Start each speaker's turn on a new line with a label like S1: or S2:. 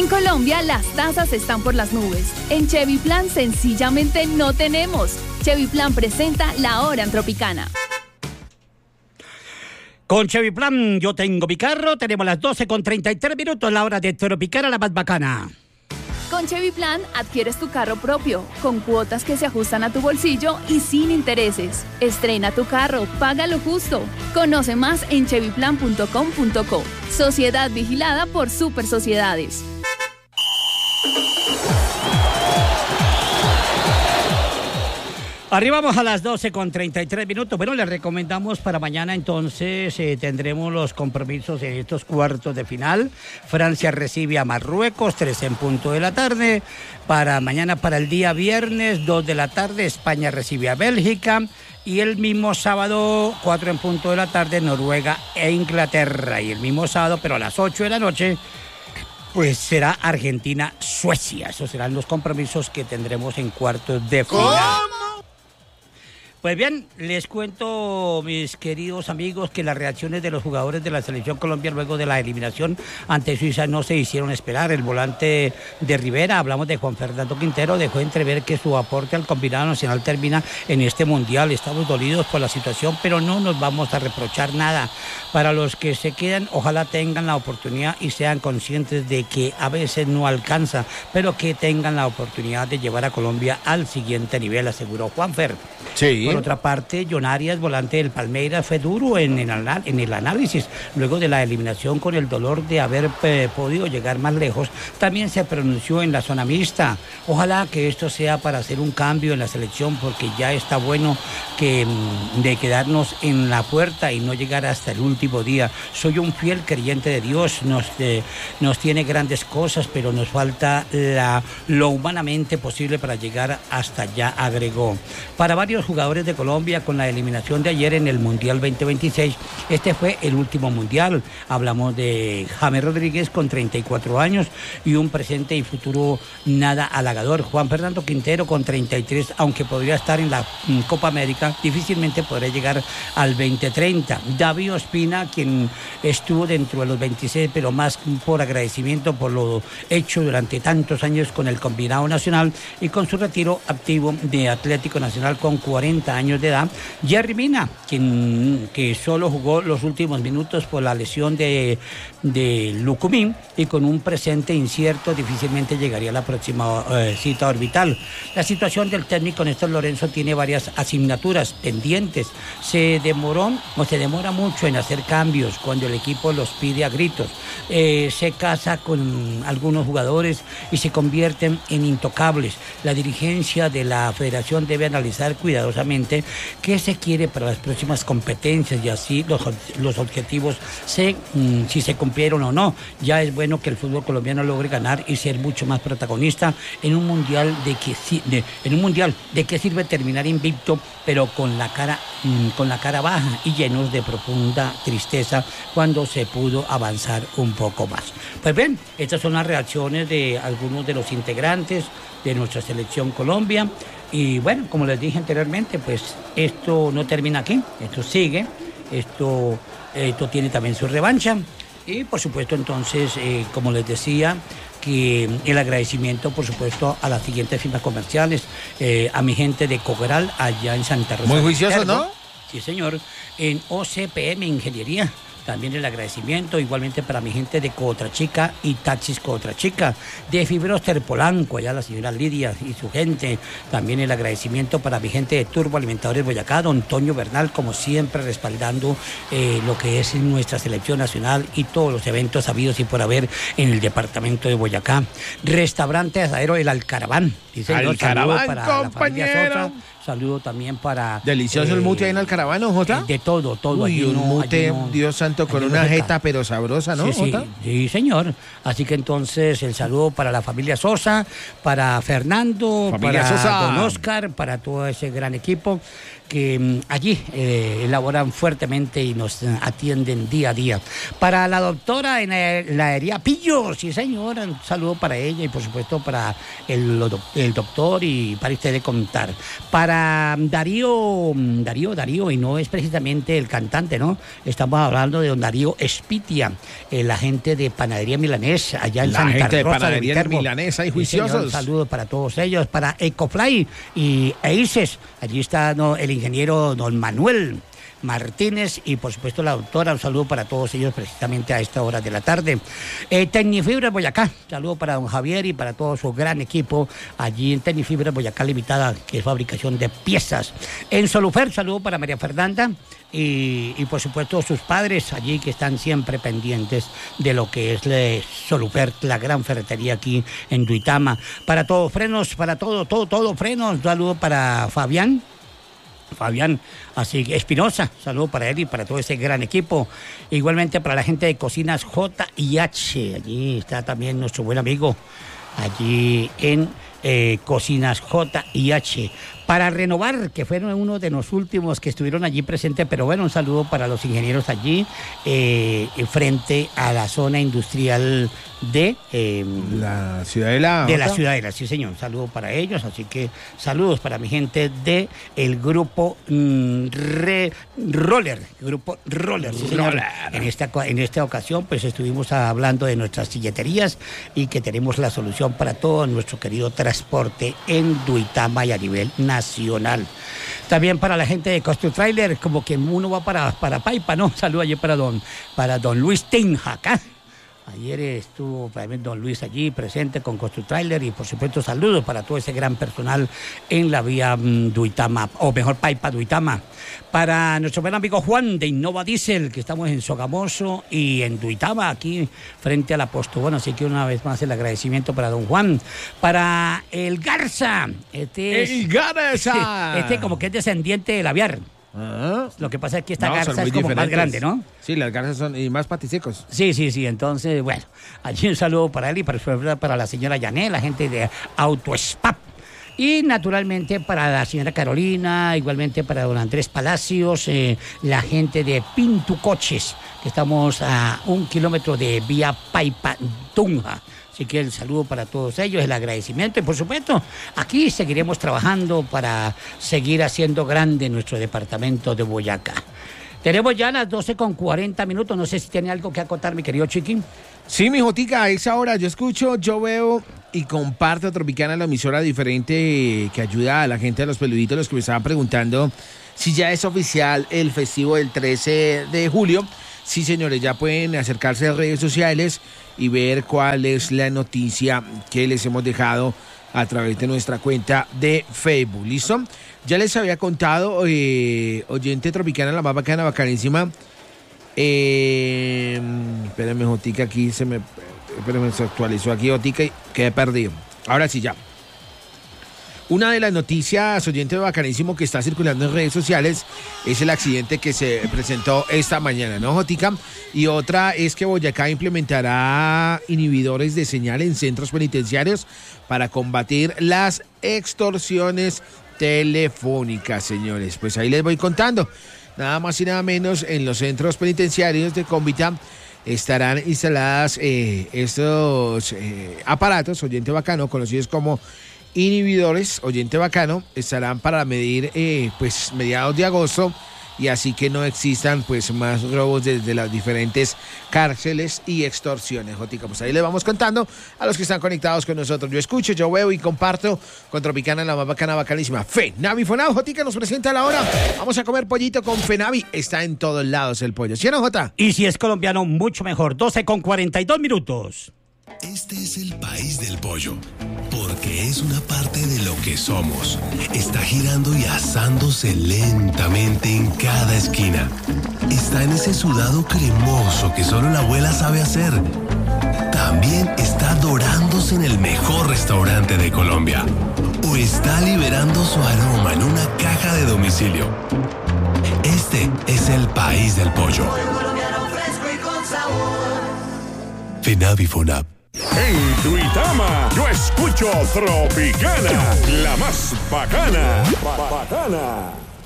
S1: En Colombia las tasas están por las nubes. En Chevy Plan sencillamente no tenemos. Chevy Plan presenta La Hora en Tropicana.
S2: Con Chevy Plan, yo tengo mi carro. Tenemos las 12:33, la hora de Tropicana, la más bacana.
S1: Con Chevy Plan adquieres tu carro propio, con cuotas que se ajustan a tu bolsillo y sin intereses. Estrena tu carro, paga lo justo. Conoce más en chevyplan.com.co. Sociedad vigilada por Super Sociedades.
S2: Arribamos a las 12:33. Bueno, les recomendamos para mañana entonces tendremos los compromisos en estos cuartos de final. Francia recibe a Marruecos, 3 en punto de la tarde. Para mañana, para el día viernes, 2 de la tarde, España recibe a Bélgica. Y el mismo sábado, 4 en punto de la tarde, Noruega e Inglaterra. Y el mismo sábado, pero a las 8 de la noche, pues será Argentina-Suecia. Esos serán los compromisos que tendremos en cuartos de final. ¿Cómo? Pues bien, les cuento, mis queridos amigos, que las reacciones de los jugadores de la Selección Colombia luego de la eliminación ante Suiza no se hicieron esperar. El volante de Rivera, hablamos de Juan Fernando Quintero, dejó entrever que su aporte al combinado nacional termina en este mundial. Estamos dolidos por la situación, pero no nos vamos a reprochar nada. Para los que se quedan, ojalá tengan la oportunidad y sean conscientes de que a veces no alcanza, pero que tengan la oportunidad de llevar a Colombia al siguiente nivel, aseguró Juanfer.
S3: Sí.
S2: Por otra parte, John Arias, volante del Palmeiras, fue duro en el análisis. Luego de la eliminación, con el dolor de haber podido llegar más lejos, también se pronunció en la zona mixta. Ojalá que esto sea para hacer un cambio en la selección, porque ya está bueno de quedarnos en la puerta y no llegar hasta el último día. Soy un fiel creyente de Dios, nos tiene grandes cosas, pero nos falta lo humanamente posible para llegar hasta allá, agregó. Para varios jugadores de Colombia, con la eliminación de ayer en el Mundial 2026, este fue el último Mundial. Hablamos de James Rodríguez, con 34 años y un presente y futuro nada halagador. Juan Fernando Quintero, con 33, aunque podría estar en la Copa América, difícilmente podrá llegar al 2030. David Ospina, quien estuvo dentro de los 26, pero más por agradecimiento por lo hecho durante tantos años con el combinado nacional y con su retiro activo de Atlético Nacional con 40 años de edad. Jerry Mina, que solo jugó los últimos minutos por la lesión de Lucumín y con un presente incierto, difícilmente llegaría a la próxima cita orbital. La situación del técnico Néstor Lorenzo tiene varias asignaturas pendientes. Se demora mucho en hacer cambios cuando el equipo los pide a gritos. Se casa con algunos jugadores y se convierten en intocables. La dirigencia de la federación debe analizar cuidadosamente qué se quiere para las próximas competencias y así los objetivos si se cumplieron o no. Ya es bueno que el fútbol colombiano logre ganar y ser mucho más protagonista en un mundial de qué sirve terminar invicto, pero con la cara baja y llenos de profunda tristeza cuando se pudo avanzar un poco más. Pues bien, estas son las reacciones de algunos de los integrantes de nuestra selección Colombia. Y bueno, como les dije anteriormente, pues esto no termina aquí, esto sigue, esto tiene también su revancha. Y por supuesto entonces, como les decía, que el agradecimiento por supuesto a las siguientes firmas comerciales, a mi gente de Cogral allá en Santa Rosa.
S3: Muy juicioso, ¿no?
S2: Sí, señor, en OCPM Ingeniería. También el agradecimiento igualmente para mi gente de Cotrachica y Taxis Cotrachica, de Fibroster Polanco, allá la señora Lidia y su gente. También el agradecimiento para mi gente de Turbo Alimentadores Boyacá, don Toño Bernal, como siempre respaldando lo que es nuestra selección nacional y todos los eventos habidos y por haber en el departamento de Boyacá. Restaurante Asadero El Alcaraván.
S3: Alcaraván,
S2: para
S3: compañero.
S2: Saludo también para...
S3: Delicioso el mute ahí en el Caravano, Jota.
S2: De todo.
S3: Uy, un mute, Dios santo, con una jeta pero sabrosa, ¿no, Jota?
S2: Sí, señor. Así que entonces el saludo para la familia Sosa, para Fernando,
S3: familia
S2: para
S3: Sosa,
S2: don Oscar, para todo ese gran equipo. que allí elaboran fuertemente y nos atienden día a día. Para la doctora en la heladería Pillo, sí señora, un saludo para ella y por supuesto para el doctor y para usted de contar. Para Darío, y no es precisamente el cantante, ¿no? Estamos hablando de don Darío Espitia, la gente de Panadería Milanesa, allá en Santa Rosa. La gente de
S3: Panadería Milanesa y juiciosos.
S2: Un saludo para todos ellos, para Ecofly y EICES. Allí está el ingeniero don Manuel Martínez y por supuesto la doctora. Un saludo para todos ellos precisamente a esta hora de la tarde. Tecnifibra Boyacá, saludo para don Javier y para todo su gran equipo allí en Tecnifibra Boyacá Limitada, que es fabricación de piezas. En Solufer, saludo para María Fernanda y por supuesto sus padres allí que están siempre pendientes de lo que es Solufer, la gran ferretería aquí en Duitama. Para todos frenos, para todo frenos, un saludo para Fabián, así que Espinosa, saludo para él y para todo ese gran equipo. Igualmente para la gente de Cocinas J&H, allí está también nuestro buen amigo, allí en Cocinas J&H. Para Renovar, que fueron uno de los últimos que estuvieron allí presentes, pero bueno, un saludo para los ingenieros allí, frente a la zona industrial de
S3: la Ciudadela.
S2: De la Ciudadela, sí señor, un saludo para ellos, así que saludos para mi gente de el grupo Roller, sí señor. En esta ocasión pues estuvimos hablando de nuestras silleterías y que tenemos la solución para todo nuestro querido transporte en Duitama y a nivel nacional. También para la gente de Costu Trailer, como que uno va para Paipa, ¿no? Saludo allí para don Luis Tenjaca. Ayer estuvo también don Luis allí presente con Costu Trailer y por supuesto saludos para todo ese gran personal en la vía Duitama, o mejor Paipa Duitama. Para nuestro buen amigo Juan de Innova Diesel, que estamos en Sogamoso y en Duitama, aquí frente al Apóstol. Bueno, así que una vez más el agradecimiento para don Juan. Para el Garza.
S3: El Garza.
S2: Este como que es descendiente del aviar. Lo que pasa es que esta garza es como diferentes. Más grande, ¿no?
S3: Sí, las garzas son y más patisecos.
S2: Sí, entonces, bueno, allí un saludo para él y para la señora Yané, la gente de AutoSpap. Y naturalmente para la señora Carolina, igualmente para don Andrés Palacios, la gente de Pintucoches, que estamos a 1 kilómetro de vía Paipa Tunja. Así que el saludo para todos ellos, el agradecimiento y por supuesto aquí seguiremos trabajando para seguir haciendo grande nuestro departamento de Boyacá. Tenemos ya las 12:40, no sé si tiene algo que acotar mi querido Chiqui.
S3: Sí, mi Jotica, a esa hora yo escucho, yo veo y comparto Tropicana, la emisora diferente que ayuda a la gente de los peluditos, los que me estaban preguntando si ya es oficial el festivo del 13 de julio. Sí, señores, ya pueden acercarse a redes sociales y ver cuál es la noticia que les hemos dejado a través de nuestra cuenta de Facebook. ¿Listo? Ya les había contado, oyente Tropicana, la más bacana, bacanísima. Espérenme, Jotica, aquí se actualizó aquí, Jotica, y quedé perdido. Ahora sí, ya. Una de las noticias, oyente bacanísimo, que está circulando en redes sociales es el accidente que se presentó esta mañana, ¿no, Jotica? Y otra es que Boyacá implementará inhibidores de señal en centros penitenciarios para combatir las extorsiones telefónicas, señores. Pues ahí les voy contando. Nada más y nada menos, en los centros penitenciarios de Cómbita estarán instaladas estos aparatos, oyente bacano, conocidos como inhibidores, oyente bacano, estarán para medir pues mediados de agosto y así que no existan pues más robos desde las diferentes cárceles y extorsiones. Jotica, pues ahí les vamos contando a los que están conectados con nosotros. Yo escucho, yo veo y comparto con Tropicana, la más bacana, bacanísima. Fenavi Fonado, Jotica nos presenta la hora. Vamos a comer pollito con Fenavi. Está en todos lados el pollo. ¿Sí o no, Jota?
S2: Y si es colombiano, mucho mejor. 12:42.
S4: Este es el país del pollo, porque es una parte de lo que somos. Está girando y asándose lentamente en cada esquina. Está en ese sudado cremoso que solo la abuela sabe hacer. También está dorándose en el mejor restaurante de Colombia. O está liberando su aroma en una caja de domicilio. Este es el país del pollo. Fenavi Fonab.
S5: En Duitama, yo escucho Tropicana, la más bacana.